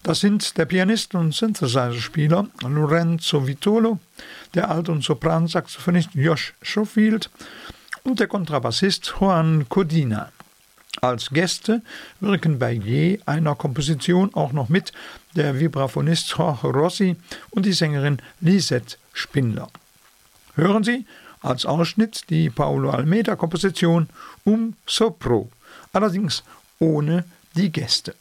Das sind der Pianist und Synthesizer-Spieler Lorenzo Vitolo, der Alt- und Sopransaxophonist Josh Schofield und der Kontrabassist Juan Codina. Als Gäste wirken bei je einer Komposition auch noch mit der Vibraphonist Jorge Rossi und die Sängerin Lisette Spindler. Hören Sie als Ausschnitt die Paulo Almeida-Komposition Um Sopro, allerdings ohne die Gäste.